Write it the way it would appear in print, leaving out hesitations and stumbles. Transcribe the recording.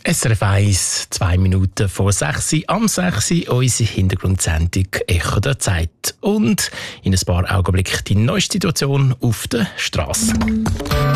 SRF 1, 2 Minuten vor 6 Uhr, am 6 Uhr, unsere Hintergrundsendung «Echo der Zeit». Und in ein paar Augenblicken die neueste Situation auf der Straße.